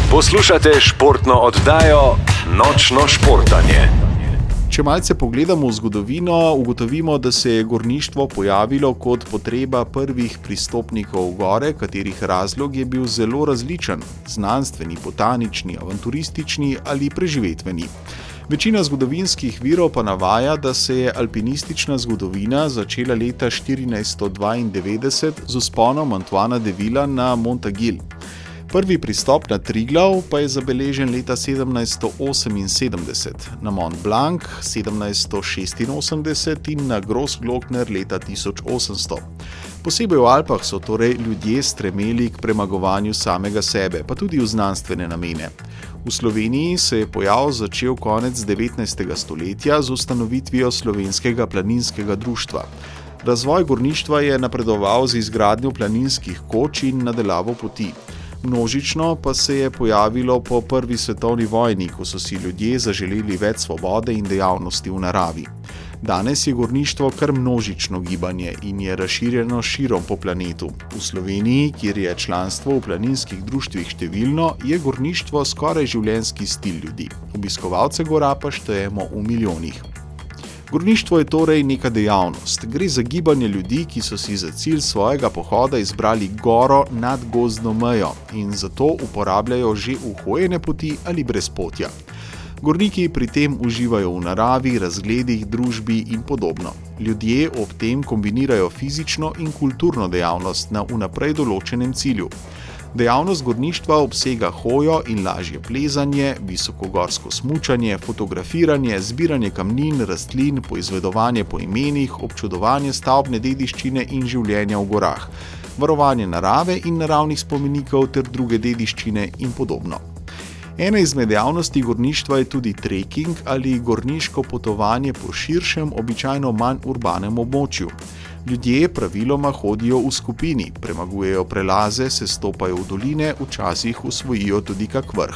Poslušate športno oddajo Nočno športanje. Če malce pogledamo v zgodovino, ugotovimo, da se je gorništvo pojavilo kot potreba prvih pristopnikov gore, katerih razlog je bil zelo različen: znanstveni, botanični, avanturistični ali preživetveni. Večina zgodovinskih virov pa navaja, da se je alpinistična zgodovina začela leta 1492 z vzponom Antoina de Villa na Montaguil. Prvi pristop na Triglav pa je zabeležen leta 1778, na Mont Blanc 1786 in na Grossglockner leta 1800. Posebej v Alpah so torej ljudje stremeli k premagovanju samega sebe, pa tudi v znanstvene namene. V Sloveniji se je pojav začel konec 19. stoletja z ustanovitvijo Slovenskega planinskega društva. Razvoj gorništva je napredoval z izgradnjo planinskih koč in nadelavo poti. Množično pa se je pojavilo po prvi svetovni vojni, ko so si ljudje zaželeli več svobode in dejavnosti v naravi. Danes je gorništvo kar množično gibanje in je razširjeno širom po planetu. V Sloveniji, kjer je članstvo v planinskih društvih številno, je gorništvo skoraj življenjski stil ljudi. Obiskovalce gora pa štejemo v milijonih. Gorništvo je torej neka dejavnost. Gre za gibanje ljudi, ki so si za cilj svojega pohoda izbrali goro nad gozdno mejo in zato uporabljajo že uhojene poti ali brezpotja. Gorniki pri tem uživajo v naravi, razgledih, družbi in podobno. Ljudje ob tem kombinirajo fizično in kulturno dejavnost na vnaprej določenem cilju. Dejavnost gorništva obsega hojo in lažje plezanje, visokogorsko smučanje, fotografiranje, zbiranje kamnin, rastlin, poizvedovanje po imenih, občudovanje stavbne dediščine in življenja v gorah, varovanje narave in naravnih spomenikov ter druge dediščine in podobno. Ena izmed dejavnosti gorništva je tudi treking ali gorniško potovanje po širšem, običajno manj urbanem območju. Ljudje praviloma hodijo v skupini, premagujejo prelaze, se stopajo v doline, včasih osvojijo tudi kak vrh.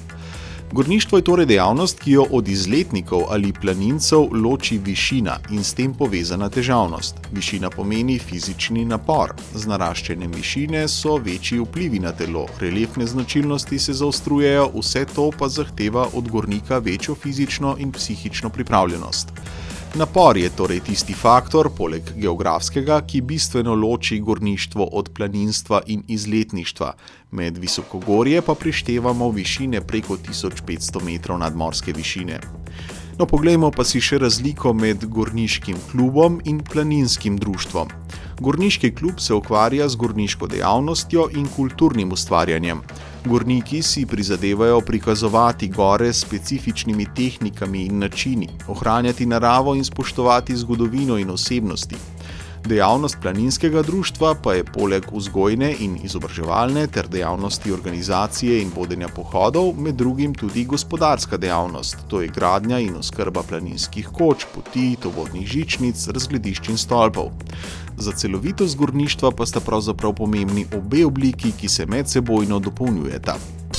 Gorništvo je torej dejavnost, ki jo od izletnikov ali planincev loči višina in s tem povezana težavnost. Višina pomeni fizični napor. Z naraščanjem višine so večji vplivi na telo, reliefne značilnosti se zaostrujejo, vse to pa zahteva od gornika večjo fizično in psihično pripravljenost. Napor je torej tisti faktor, poleg geografskega, ki bistveno loči gorništvo od planinstva in izletništva. Med visokogorje pa prištevamo višine preko 1500 metrov nadmorske višine. No, poglejmo pa si še razliko med gorniškim klubom in planinskim društvom. Gorniški klub se ukvarja z gorniško dejavnostjo in kulturnim ustvarjanjem. Gorniki si prizadevajo prikazovati gore s specifičnimi tehnikami in načini, ohranjati naravo in spoštovati zgodovino in osebnosti. Dejavnost planinskega društva pa je poleg vzgojne in izobraževalne ter dejavnosti organizacije in vodenja pohodov med drugim tudi gospodarska dejavnost, to je gradnja in oskrba planinskih koč, poti, tovornih žičnic, razgledišč in stolpov. Za celovitost gorništva pa sta pravzaprav pomembni obe obliki, ki se medsebojno dopolnjujeta.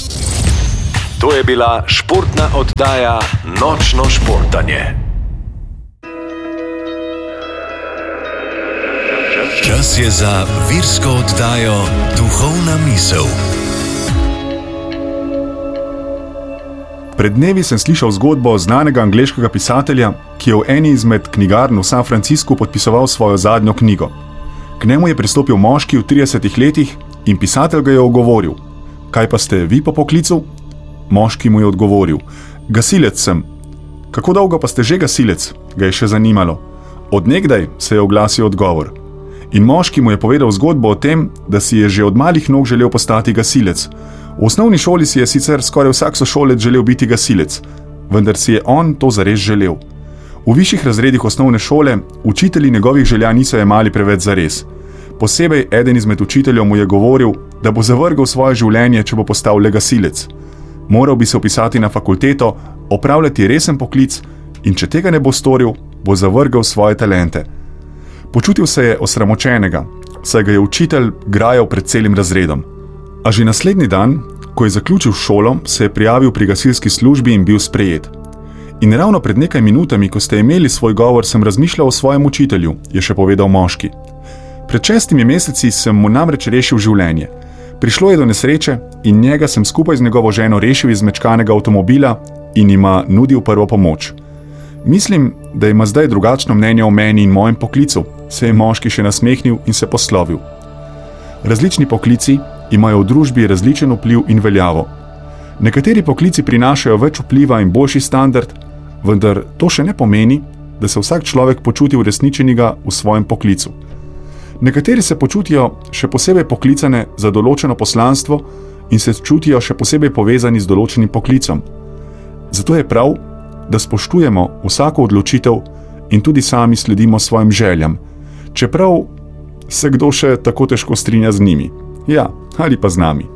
To je bila športna oddaja Nočno športanje. Čas je za virsko oddajo Duhovna misel. Pred dnevi sem slišal zgodbo znanega angleškega pisatelja, ki je v eni izmed knjigarn v San Franciscu podpisoval svojo zadnjo knjigo. K njemu je pristopil moški v 30 letih in pisatelj ga je ogovoril: "Kaj pa ste vi po poklicu?" Moški mu je odgovoril: "Gasilec sem." "Kako dolgo pa ste že gasilec?" ga je še zanimalo. "Od nekdaj," se je oglasil odgovor. In moški mu je povedal zgodbo o tem, da si je že od malih nog želel postati gasilec. V osnovni šoli si je sicer skoraj vsak sošolec želel biti gasilec, vendar si je on to zares želel. V višjih razredih osnovne šole učitelji njegovih želja niso jemali preveč zares. Posebej eden izmed učiteljev mu je govoril, da bo zavrgel svoje življenje, če bo postal le gasilec. Moral bi se vpisati na fakulteto, opravljati resen poklic in če tega ne bo storil, bo zavrgel svoje talente. Počutil se je osramočenega, saj ga je učitelj grajal pred celim razredom. A že naslednji dan, ko je zaključil šolo, se je prijavil pri gasilski službi in bil sprejet. In ravno pred nekaj minutami, ko ste imeli svoj govor, sem razmišljal o svojem učitelju, je še povedal moški. Pred 6 meseci sem mu namreč rešil življenje. Prišlo je do nesreče in njega sem skupaj z njegovo ženo rešil iz zmečkanega avtomobila in jima nudil prvo pomoč. Mislim, da ima zdaj drugačno mnenje o meni in mojem poklicu, se je moški še nasmehnil in se poslovil. Različni poklici imajo v družbi različen vpliv in veljavo. Nekateri poklici prinašajo več vpliva in boljši standard, vendar to še ne pomeni, da se vsak človek počuti uresničenega v svojem poklicu. Nekateri se počutijo še posebej poklicane za določeno poslanstvo in se čutijo še posebej povezani z določenim poklicom. Zato je prav, da spoštujemo vsako odločitev in tudi sami sledimo svojim željam, čeprav se kdo še tako težko strinja z njimi. Ja, ali pa z nami.